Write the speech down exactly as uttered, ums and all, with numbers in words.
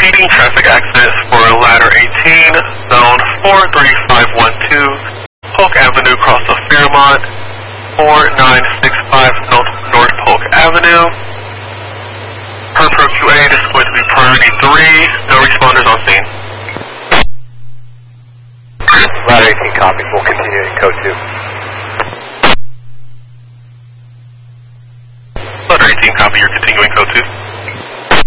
Repeating traffic accidents for ladder eighteen, zone four three five one two, Polk Avenue, cross of Fairmont, four nine six five North, North Polk Avenue. Per Pro Q A, this is going to be priority three, no responders on scene. Ladder eighteen, copy, we'll continue.